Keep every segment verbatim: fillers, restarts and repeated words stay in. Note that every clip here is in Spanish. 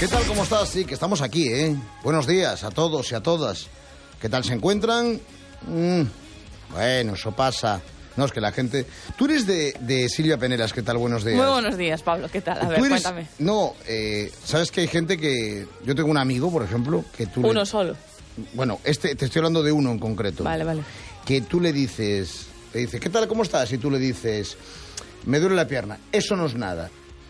¿Qué tal? ¿Cómo estás? Sí, que estamos aquí, ¿eh? Buenos días a todos y a todas. ¿Qué tal se encuentran? Mm, bueno, eso pasa. No, es que la gente... Tú eres de, de Silvia Peneras, ¿qué tal? Buenos días. Muy buenos días, Pablo, ¿qué tal? A ver, eres... cuéntame. No, eh, sabes que hay gente que... Yo tengo un amigo, por ejemplo, que tú... Uno le... solo. Bueno, este, te estoy hablando de uno en concreto. Vale, vale. Que tú le dices... Le dices, ¿qué tal? ¿Cómo estás? Y tú le dices, me duele la pierna. Eso no es nada.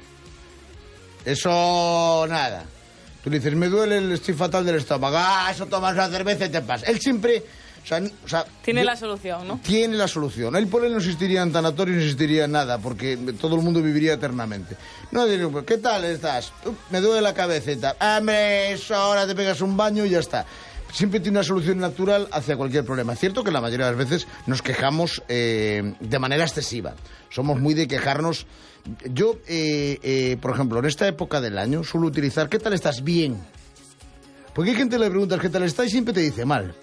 Eso nada. Tú le dices, me duele, el, estoy fatal del estómago. Ah, eso tomas una cerveza y te pasa. Él siempre... O sea, o sea, tiene yo, la solución, ¿no? Tiene la solución. Él por él no existiría en tanatorio, no existiría nada, porque todo el mundo viviría eternamente. No digo, ¿qué tal estás? Uh, me duele la cabecita. Hombre, eso ahora te pegas un baño y ya está. Siempre tiene una solución natural hacia cualquier problema. Es cierto que la mayoría de las veces nos quejamos eh, de manera excesiva. Somos muy de quejarnos. Yo, eh, eh, por ejemplo, en esta época del año suelo utilizar, ¿qué tal estás? Bien. Porque hay gente que le preguntas, ¿qué tal estás? Y siempre te dice mal.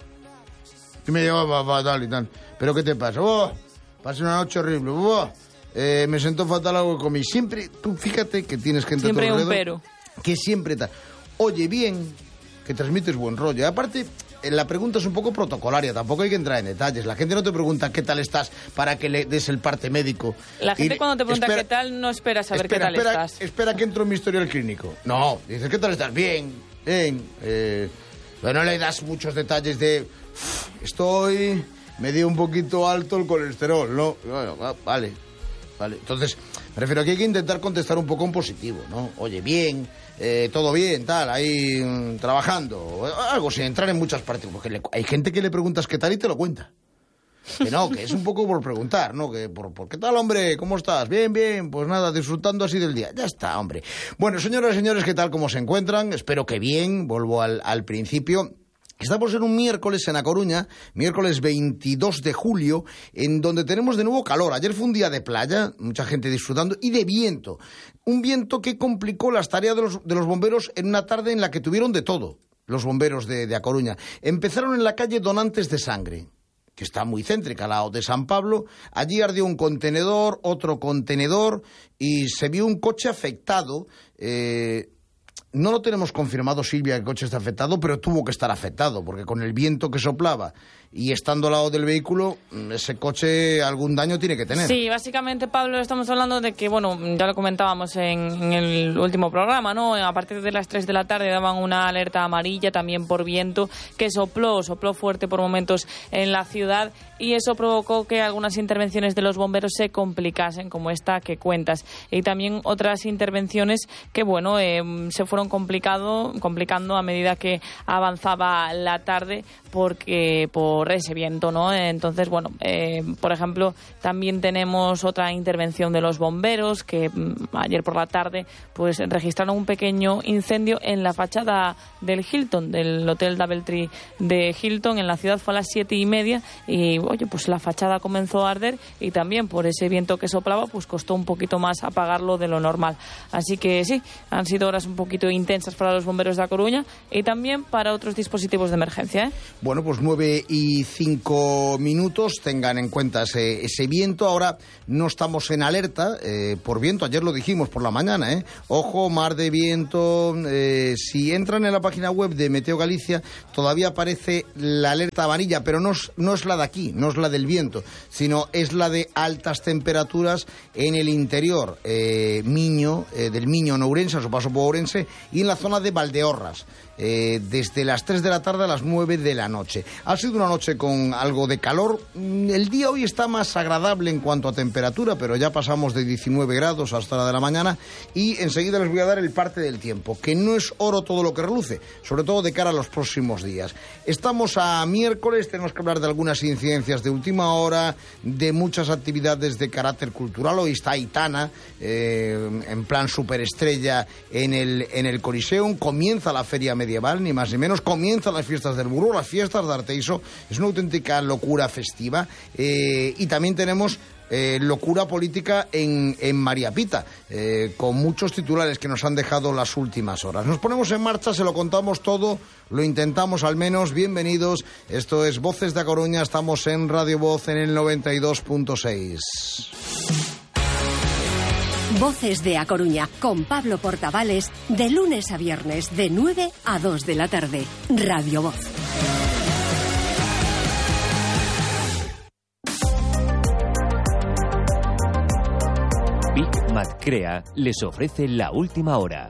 Y me lleva fatal y tal. ¿Pero qué te pasa? Oh, pasé una noche horrible. Oh, eh, me sentó fatal algo que comí. Siempre, tú fíjate que tienes gente siempre a tu alrededor. Siempre un pero. Que siempre tal. Oye, bien, que transmites buen rollo. Y aparte, la pregunta es un poco protocolaria. Tampoco hay que entrar en detalles. La gente no te pregunta qué tal estás para que le des el parte médico. La gente y, cuando te pregunta espera, qué tal, no espera saber espera, qué tal espera, estás. Espera que entro en mi historial clínico. No, dices, ¿qué tal estás? Bien, bien. Eh, pero no le das muchos detalles de... Estoy... Me dio un poquito alto el colesterol, ¿no? Bueno, vale, vale. Entonces, me refiero aquí hay que intentar contestar un poco en positivo, ¿no? Oye, bien, eh, todo bien, tal, ahí mmm, trabajando, algo sin entrar en muchas partes, porque le, hay gente que le preguntas qué tal y te lo cuenta. Que no, que es un poco por preguntar, ¿no? Que por, por ¿qué tal, hombre? ¿Cómo estás? Bien, bien, pues nada, disfrutando así del día. Ya está, hombre. Bueno, señoras y señores, ¿qué tal? ¿Cómo se encuentran? Espero que bien, vuelvo al, al principio. Estamos en un miércoles en A Coruña, miércoles veintidós de julio, en donde tenemos de nuevo calor. Ayer fue un día de playa, mucha gente disfrutando, y de viento. Un viento que complicó las tareas de los, de los bomberos en una tarde en la que tuvieron de todo, los bomberos de, de A Coruña. Empezaron en la calle Donantes de Sangre, que está muy céntrica, al lado de San Pablo. Allí ardió un contenedor, otro contenedor, y se vio un coche afectado. Eh... No lo tenemos confirmado, Silvia, que el coche está afectado, pero tuvo que estar afectado, porque con el viento que soplaba y estando al lado del vehículo, ese coche algún daño tiene que tener. Sí, básicamente, Pablo, estamos hablando de que, bueno, ya lo comentábamos en, en el último programa, ¿no? A partir de las tres de la tarde daban una alerta amarilla también por viento que sopló, sopló fuerte por momentos en la ciudad y eso provocó que algunas intervenciones de los bomberos se complicasen, como esta que cuentas. Y también otras intervenciones que, bueno, eh, se fueron complicado, complicando a medida que avanzaba la tarde porque por ese viento, ¿no? Entonces, bueno, eh, por ejemplo, también tenemos otra intervención de los bomberos que mm, ayer por la tarde pues registraron un pequeño incendio en la fachada del Hilton, del Hotel Doubletree de Hilton en la ciudad. Fue a las siete y media y, oye, pues la fachada comenzó a arder y también por ese viento que soplaba pues costó un poquito más apagarlo de lo normal. Así que sí, han sido horas un poquito intensas para los bomberos de A Coruña y también para otros dispositivos de emergencia, ¿eh? Bueno, pues nueve y cinco minutos, tengan en cuenta ese, ese viento. Ahora no estamos en alerta eh, por viento, ayer lo dijimos por la mañana, ¿eh? Ojo, mar de viento. Eh, si entran en la página web de Meteo Galicia, todavía aparece la alerta amarilla, pero no es, no es la de aquí, no es la del viento, sino es la de altas temperaturas en el interior, eh, Miño, eh, del Miño en Ourense, a su paso por Ourense, y en la zona de Valdeorras, eh, desde las tres de la tarde a las nueve de la noche. Ha sido una noche con algo de calor. El día hoy está más agradable en cuanto a temperatura, pero ya pasamos de diecinueve grados hasta la de la mañana y enseguida les voy a dar el parte del tiempo, que no es oro todo lo que reluce, sobre todo de cara a los próximos días. Estamos a miércoles, tenemos que hablar de algunas incidencias de última hora, de muchas actividades de carácter cultural. Hoy está Aitana, eh, en plan superestrella en el, en el Coliseum. Comienza la feria medieval, ni más ni menos. Comienzan las fiestas del burro, las fiestas de Arteiso. Es una auténtica locura festiva. Eh, y también tenemos eh, locura política en, en María Pita, eh, con muchos titulares que nos han dejado las últimas horas. Nos ponemos en marcha, se lo contamos todo, lo intentamos al menos. Bienvenidos, esto es Voces de A Coruña, estamos en Radio Voz en el noventa y dos punto seis. Voces de A Coruña, con Pablo Portavales, de lunes a viernes, de nueve a dos de la tarde. Radio Voz. Big Mac Crea les ofrece la última hora.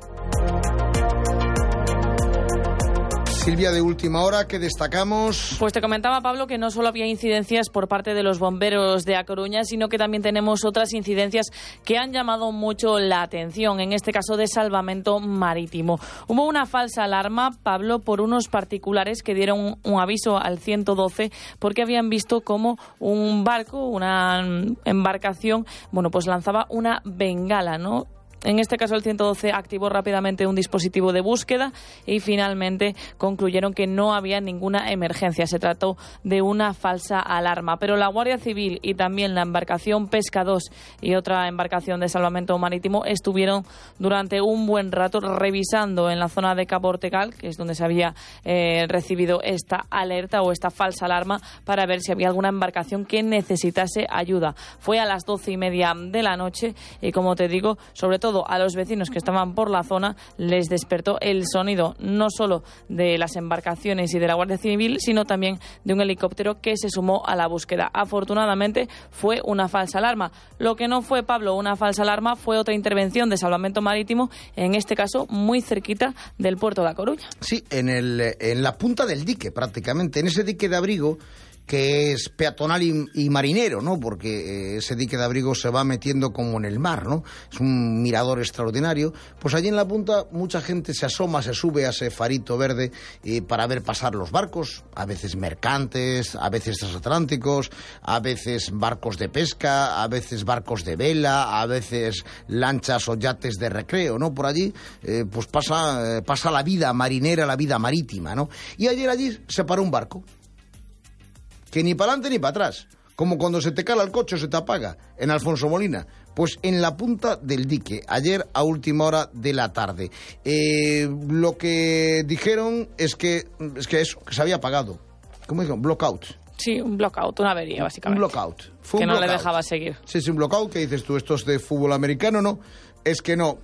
Silvia, de última hora, ¿qué destacamos? Pues te comentaba, Pablo, que no solo había incidencias por parte de los bomberos de A Coruña, sino que también tenemos otras incidencias que han llamado mucho la atención, en este caso de salvamento marítimo. Hubo una falsa alarma, Pablo, por unos particulares que dieron un aviso al ciento doce porque habían visto cómo un barco, una embarcación, bueno, pues lanzaba una bengala, ¿no? En este caso, el ciento doce activó rápidamente un dispositivo de búsqueda y finalmente concluyeron que no había ninguna emergencia. Se trató de una falsa alarma. Pero la Guardia Civil y también la embarcación Pesca dos y otra embarcación de salvamento marítimo estuvieron durante un buen rato revisando en la zona de Cabo Ortegal, que es donde se había eh, recibido esta alerta o esta falsa alarma, para ver si había alguna embarcación que necesitase ayuda. Fue a las doce y media de la noche y, como te digo, sobre todo a los vecinos que estaban por la zona les despertó el sonido no solo de las embarcaciones y de la Guardia Civil, sino también de un helicóptero que se sumó a la búsqueda. Afortunadamente fue una falsa alarma. Lo que no fue, Pablo, una falsa alarma fue otra intervención de salvamento marítimo, en este caso muy cerquita del puerto de A Coruña. Sí, en, el, en la punta del dique prácticamente, en ese dique de abrigo que es peatonal y, y marinero, ¿no? Porque eh, ese dique de abrigo se va metiendo como en el mar, ¿no? Es un mirador extraordinario. Pues allí en la punta mucha gente se asoma, se sube a ese farito verde eh, para ver pasar los barcos, a veces mercantes, a veces transatlánticos, a veces barcos de pesca, a veces barcos de vela, a veces lanchas o yates de recreo, ¿no? Por allí eh, pues pasa, eh, pasa la vida marinera, la vida marítima, ¿no? Y ayer allí se paró un barco, que ni para adelante ni para atrás, como cuando se te cala el coche o se te apaga en Alfonso Molina. Pues en la punta del dique, ayer a última hora de la tarde. Eh, lo que dijeron es que, es que eso, que se había apagado. ¿Cómo dijeron? Blockout. Sí, un blockout, una avería, básicamente. Un blockout. Fue que un no blockout. le dejaba seguir. Sí, sí, un blockout, que dices tú, esto es de fútbol americano, ¿no? Es que no.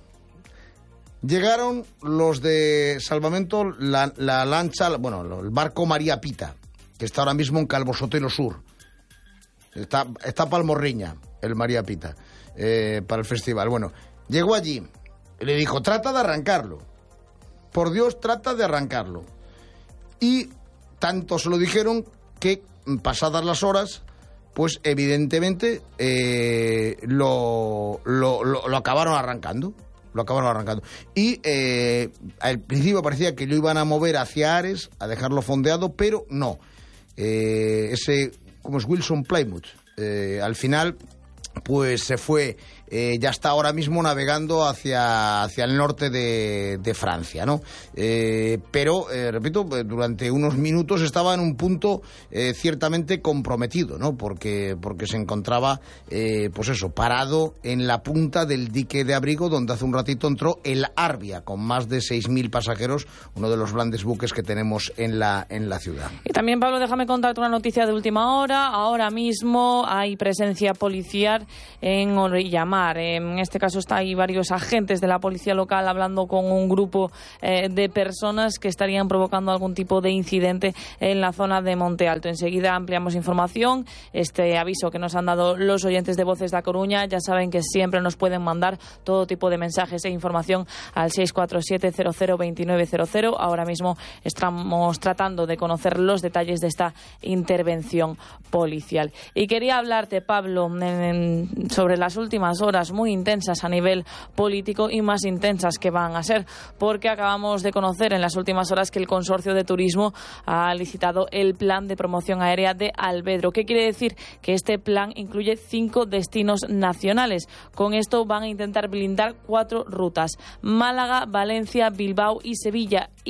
Llegaron los de salvamento, la, la lancha, bueno, el barco María Pita, que está ahora mismo en Calvo Sotelo Sur. Está, está Palmorriña, el María Pita, eh, para el festival. Bueno, llegó allí y le dijo, trata de arrancarlo. Por Dios, trata de arrancarlo. Y tanto se lo dijeron que, pasadas las horas, pues evidentemente eh, lo, lo, lo, lo acabaron arrancando. Lo acabaron arrancando. Y eh, al principio parecía que lo iban a mover hacia Ares, a dejarlo fondeado, pero no. Eh, ese, como es Wilson Plymouth, eh, al final pues se fue, eh, ya está ahora mismo navegando hacia, hacia el norte de, de Francia, ¿no? Eh, pero, eh, repito, durante unos minutos estaba en un punto eh, ciertamente comprometido, ¿no? Porque, porque se encontraba, eh, pues eso, parado en la punta del dique de abrigo, donde hace un ratito entró el Arbia, con más de seis mil pasajeros, uno de los grandes buques que tenemos en la, en la ciudad. Y también, Pablo, déjame contarte una noticia de última hora. Ahora mismo hay presencia policial en Orillamar. En este caso está ahí varios agentes de la policía local hablando con un grupo eh, de personas que estarían provocando algún tipo de incidente en la zona de Monte Alto. Enseguida ampliamos información. Este aviso que nos han dado los oyentes de Voces de A Coruña, ya saben que siempre nos pueden mandar todo tipo de mensajes e información al seis cuatro siete cero cero dos nueve cero cero. Ahora mismo estamos tratando de conocer los detalles de esta intervención policial. Y quería hablarte, Pablo, en, en sobre las últimas horas muy intensas a nivel político y más intensas que van a ser, porque acabamos de conocer en las últimas horas que el Consorcio de Turismo ha licitado el plan de promoción aérea de Albedro. ¿Qué quiere decir? Que este plan incluye cinco destinos nacionales. Con esto van a intentar blindar cuatro rutas: Málaga, Valencia, Bilbao y Sevilla, y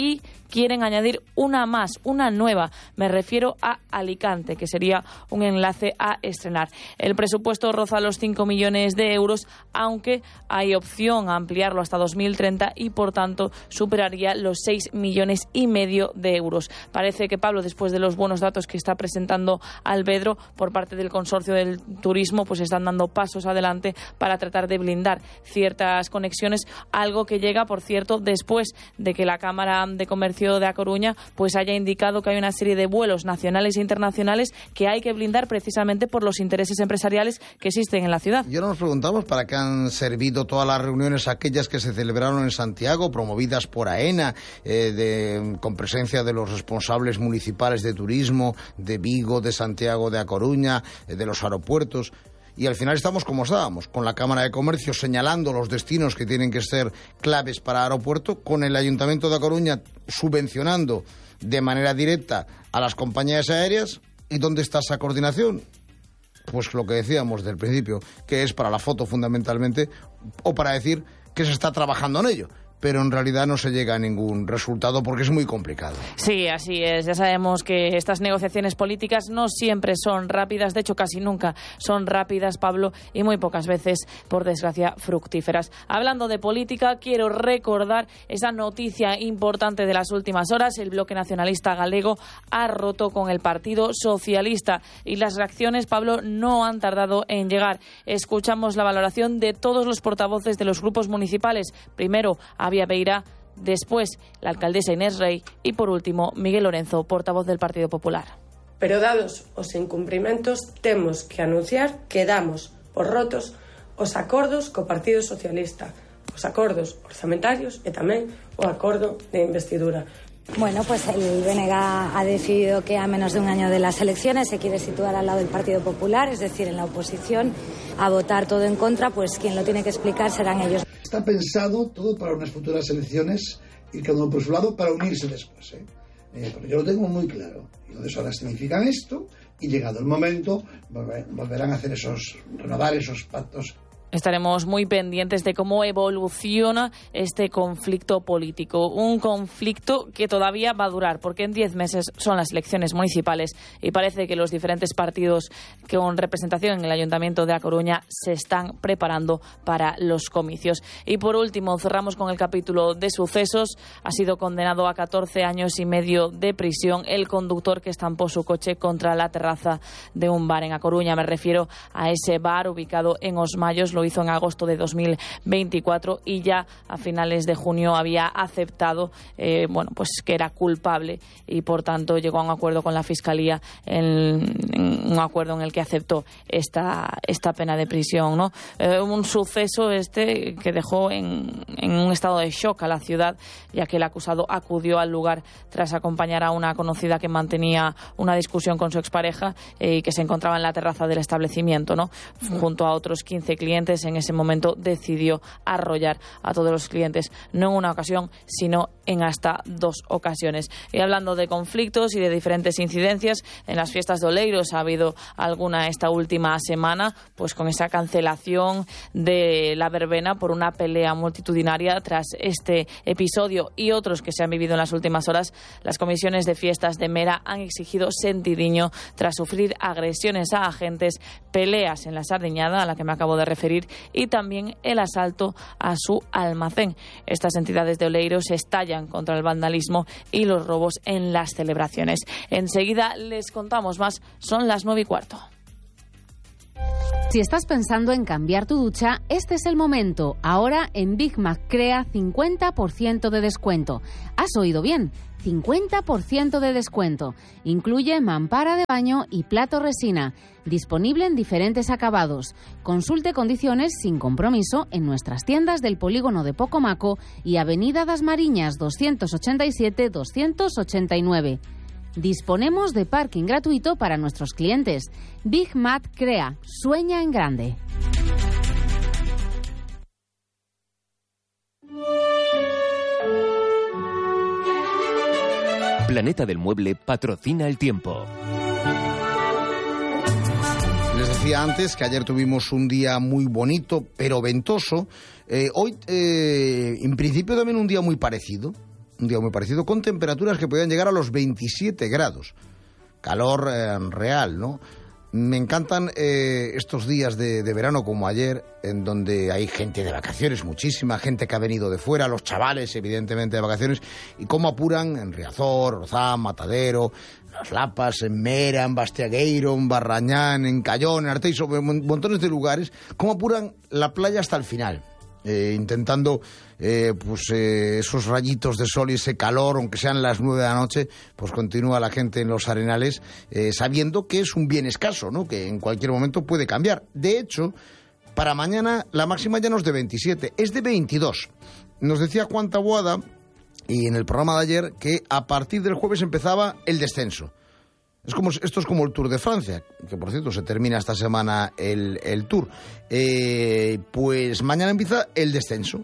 quieren añadir una más, una nueva. Me refiero a Alicante, que sería un enlace a estrenar. El presupuesto roza los cinco millones de euros, aunque hay opción a ampliarlo hasta dos mil treinta y, por tanto, superaría los seis millones y medio de euros. Parece que, Pablo, después de los buenos datos que está presentando Albedro por parte del Consorcio del Turismo, pues están dando pasos adelante para tratar de blindar ciertas conexiones, algo que llega, por cierto, después de que la Cámara de Comercio de A Coruña pues haya indicado que hay una serie de vuelos nacionales e internacionales que hay que blindar precisamente por los intereses empresariales que existen en la ciudad. Y ahora nos preguntamos para qué han servido todas las reuniones aquellas que se celebraron en Santiago, promovidas por AENA, eh, de, con presencia de los responsables municipales de turismo, de Vigo, de Santiago, de A Coruña, eh, de los aeropuertos. Y al final estamos como estábamos, con la Cámara de Comercio señalando los destinos que tienen que ser claves para el aeropuerto, con el Ayuntamiento de A Coruña subvencionando de manera directa a las compañías aéreas. ¿Y dónde está esa coordinación? Pues lo que decíamos del principio, que es para la foto fundamentalmente, o para decir que se está trabajando en ello. Pero en realidad no se llega a ningún resultado porque es muy complicado. Sí, así es. Ya sabemos que estas negociaciones políticas no siempre son rápidas, de hecho casi nunca son rápidas, Pablo, y muy pocas veces, por desgracia, fructíferas. Hablando de política, quiero recordar esa noticia importante de las últimas horas. El bloque nacionalista galego ha roto con el Partido Socialista y las reacciones, Pablo, no han tardado en llegar. Escuchamos la valoración de todos los portavoces de los grupos municipales. Primero, Avia Beira, después la alcaldesa Inés Rey y, por último, Miguel Lorenzo, portavoz del Partido Popular. Pero dados os incumprimentos, temos que anunciar que damos por rotos os acordos co Partido Socialista, os acordos orzamentarios e tamén o acordo de investidura. Bueno, pues el B N G ha decidido que a menos de un año de las elecciones se quiere situar al lado del Partido Popular, es decir, en la oposición, a votar todo en contra, pues quien lo tiene que explicar serán ellos. Está pensado todo para unas futuras elecciones y cada uno por su lado para unirse después, ¿eh? Eh, porque yo lo tengo muy claro. Y entonces ahora significan esto y llegado el momento volver, volverán a hacer esos, renovar esos pactos. Estaremos muy pendientes de cómo evoluciona este conflicto político. Un conflicto que todavía va a durar, porque en diez meses son las elecciones municipales y parece que los diferentes partidos con representación en el Ayuntamiento de A Coruña se están preparando para los comicios. Y por último, cerramos con el capítulo de sucesos. Ha sido condenado a catorce años y medio de prisión el conductor que estampó su coche contra la terraza de un bar en A Coruña. Me refiero a ese bar ubicado en Os Mayos. Lo hizo en agosto de dos mil veinticuatro y ya a finales de junio había aceptado eh, bueno, pues que era culpable y por tanto llegó a un acuerdo con la Fiscalía, en, en un acuerdo en el que aceptó esta, esta pena de prisión, ¿no? Eh, un suceso este que dejó en, en un estado de shock a la ciudad, ya que el acusado acudió al lugar tras acompañar a una conocida que mantenía una discusión con su expareja eh, y que se encontraba en la terraza del establecimiento, ¿no? Junto a otros quince clientes. En ese momento decidió arrollar a todos los clientes, no en una ocasión, sino en hasta dos ocasiones. Y hablando de conflictos y de diferentes incidencias, en las fiestas de Oleiros ha habido alguna esta última semana, pues con esa cancelación de la verbena por una pelea multitudinaria. Tras este episodio y otros que se han vivido en las últimas horas, las comisiones de fiestas de Mera han exigido sentidiño tras sufrir agresiones a agentes, peleas en la Sardiñada, a la que me acabo de referir, y también el asalto a su almacén. Estas entidades de Oleiros estallan contra el vandalismo y los robos en las celebraciones. Enseguida les contamos más, son las nueve y cuarto. Si estás pensando en cambiar tu ducha, este es el momento. Ahora en Big Mac Crea cincuenta por ciento de descuento. ¿Has oído bien? cincuenta por ciento de descuento. Incluye mampara de baño y plato resina. Disponible en diferentes acabados. Consulte condiciones sin compromiso en nuestras tiendas del polígono de Pocomaco y Avenida das Mariñas doscientos ochenta y siete doscientos ochenta y nueve. Disponemos de parking gratuito para nuestros clientes. Big Mac Crea. Sueña en grande. Planeta del Mueble patrocina el tiempo. Les decía antes que ayer tuvimos un día muy bonito, pero ventoso. Eh, hoy, eh, en principio, también un día muy parecido. un día muy parecido, con temperaturas que podían llegar a los veintisiete grados. Calor eh, real, ¿no? Me encantan eh, estos días de, de verano como ayer, en donde hay gente de vacaciones, muchísima gente que ha venido de fuera, los chavales evidentemente de vacaciones, y cómo apuran en Riazor, Rozán, Matadero, Las Lapas, en Mera, en Bastiagueiro, en Barrañán, en Cayón, en Arteiso, en montones de lugares, cómo apuran la playa hasta el final. Eh, intentando eh, pues eh, esos rayitos de sol y ese calor, aunque sean las nueve de la noche, pues continúa la gente en los arenales eh, sabiendo que es un bien escaso, ¿no? Que en cualquier momento puede cambiar. De hecho, para mañana la máxima ya no es de veintisiete, es de veintidós. Nos decía Juan Taboada, y en el programa de ayer, que a partir del jueves empezaba el descenso. Es como, esto es como el Tour de Francia, que por cierto se termina esta semana el, el Tour. Eh, pues mañana empieza el descenso.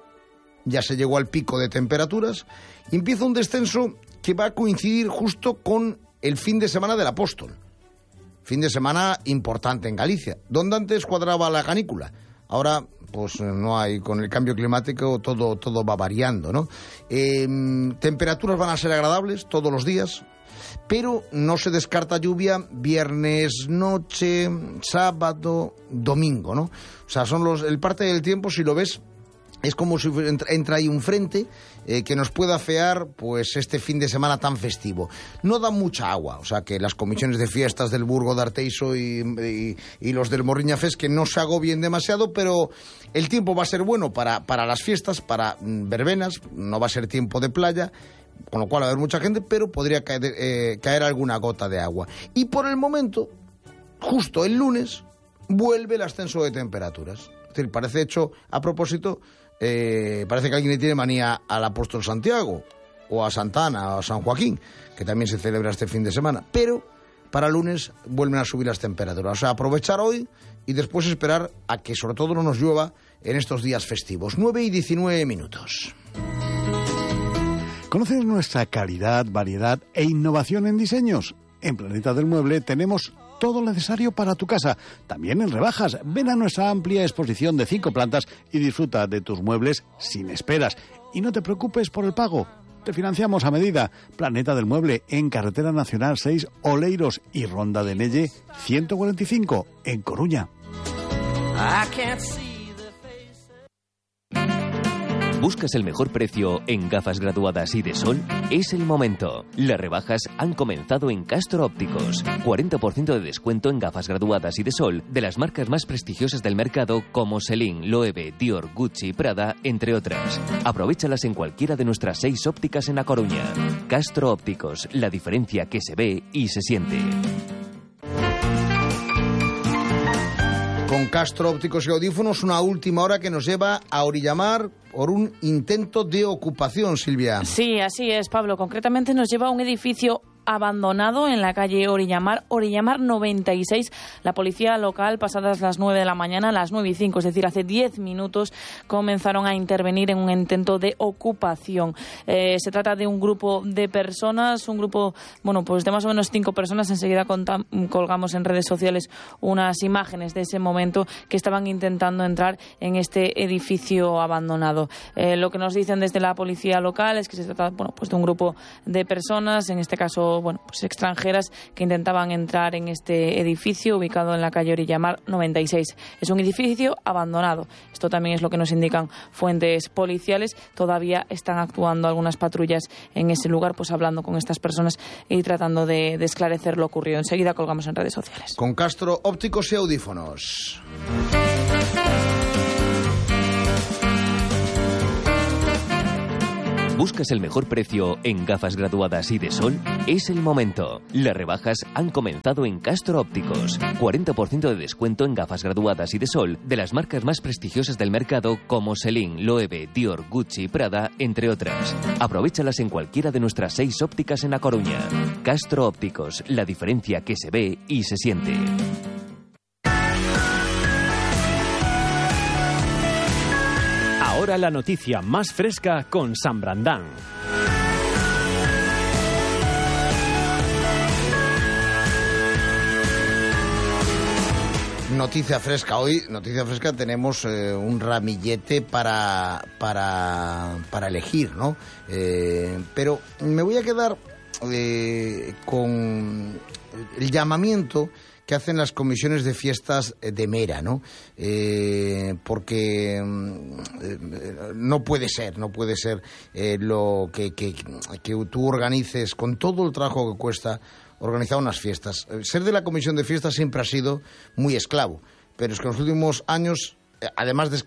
Ya se llegó al pico de temperaturas y empieza un descenso que va a coincidir justo con el fin de semana del Apóstol. Fin de semana importante en Galicia, donde antes cuadraba la canícula. Ahora, pues no hay, con el cambio climático todo, todo va variando, ¿no? Eh, temperaturas van a ser agradables todos los días, pero no se descarta lluvia viernes noche, sábado, domingo, ¿no? O sea, son los, el parte del tiempo, si lo ves, es como si entra, entra ahí un frente eh, que nos pueda afear pues este fin de semana tan festivo. No da mucha agua, o sea que las comisiones de fiestas del Burgo de Arteiso y, y, y los del Morriña Fest que no se agobien demasiado, pero el tiempo va a ser bueno para, para las fiestas, para mm, verbenas, no va a ser tiempo de playa, con lo cual va a haber mucha gente, pero podría caer, eh, caer alguna gota de agua. Y por el momento, justo el lunes, vuelve el ascenso de temperaturas. Es decir, parece hecho a propósito, eh, parece que alguien le tiene manía al apóstol Santiago, o a Santa Ana, o a San Joaquín, que también se celebra este fin de semana. Pero para el lunes vuelven a subir las temperaturas. O sea, aprovechar hoy y después esperar a que sobre todo no nos llueva en estos días festivos. nueve y diecinueve minutos. ¿Conoces nuestra calidad, variedad e innovación en diseños? En Planeta del Mueble tenemos todo lo necesario para tu casa. También en rebajas. Ven a nuestra amplia exposición de cinco plantas y disfruta de tus muebles sin esperas. Y no te preocupes por el pago. Te financiamos a medida. Planeta del Mueble en Carretera Nacional seis, Oleiros y Ronda de Nelle ciento cuarenta y cinco en Coruña. ¿Buscas el mejor precio en gafas graduadas y de sol? Es el momento. Las rebajas han comenzado en Castro Ópticos. cuarenta por ciento de descuento en gafas graduadas y de sol de las marcas más prestigiosas del mercado como Celine, Loewe, Dior, Gucci, Prada, entre otras. Aprovéchalas en cualquiera de nuestras seis ópticas en A Coruña. Castro Ópticos, la diferencia que se ve y se siente. Con Castro Ópticos y Audífonos, una última hora que nos lleva a Orillamar por un intento de ocupación, Silvia. Sí, así es, Pablo. Concretamente nos lleva a un edificio abandonado en la calle Orillamar, Orillamar noventa y seis. La policía local, pasadas las nueve de la mañana, a las nueve y cinco, es decir, hace diez minutos, comenzaron a intervenir en un intento de ocupación. Eh, se trata de un grupo de personas, un grupo, bueno, pues de más o menos cinco personas. Enseguida contam- colgamos en redes sociales unas imágenes de ese momento que estaban intentando entrar en este edificio abandonado. Eh, lo que nos dicen desde la policía local es que se trata, bueno, pues de un grupo de personas, en este caso bueno, pues extranjeras, que intentaban entrar en este edificio ubicado en la calle Orillamar noventa y seis. Es un edificio abandonado. Esto también es lo que nos indican fuentes policiales. Todavía están actuando algunas patrullas en ese lugar, pues hablando con estas personas y tratando de, de esclarecer lo ocurrido. Enseguida colgamos en redes sociales. Con Castro Ópticos y Audífonos. ¿Buscas el mejor precio en gafas graduadas y de sol? Es el momento. Las rebajas han comenzado en Castro Ópticos. cuarenta por ciento de descuento en gafas graduadas y de sol de las marcas más prestigiosas del mercado como Celine, Loewe, Dior, Gucci, Prada, entre otras. Aprovéchalas en cualquiera de nuestras seis ópticas en A Coruña. Castro Ópticos, la diferencia que se ve y se siente. Ahora la noticia más fresca con San Brandán. Noticia fresca. Hoy, noticia fresca, tenemos eh, un ramillete para, para, para elegir, ¿no? Eh, pero me voy a quedar eh, con el llamamiento que hacen las comisiones de fiestas de Mera, ¿no? Eh, porque eh, no puede ser, no puede ser eh, lo que, que, que tú organices con todo el trabajo que cuesta organizar unas fiestas. Ser de la comisión de fiestas siempre ha sido muy esclavo, pero es que en los últimos años, además de